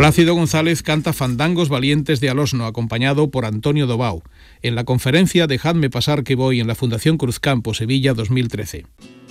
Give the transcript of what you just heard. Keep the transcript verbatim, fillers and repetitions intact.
Plácido González canta Fandangos Valientes de Alosno, acompañado por Antonio Dobau, en la conferencia Dejadme pasar que voy en la Fundación Cruzcampo, Sevilla, dos mil trece.